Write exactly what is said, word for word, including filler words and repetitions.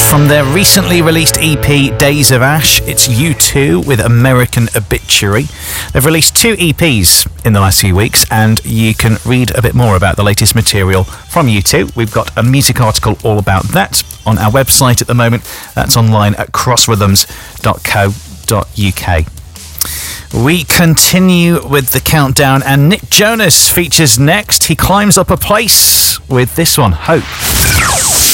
From their recently released E P Days of Ash, it's U two with American Obituary. They've released two E Ps in the last few weeks, and you can read a bit more about the latest material from U two. We've got a music article all about that on our website at the moment. That's online at cross rhythms dot co dot uk. We continue with the countdown, and Nick Jonas features next. He climbs up a place with this one, Hope.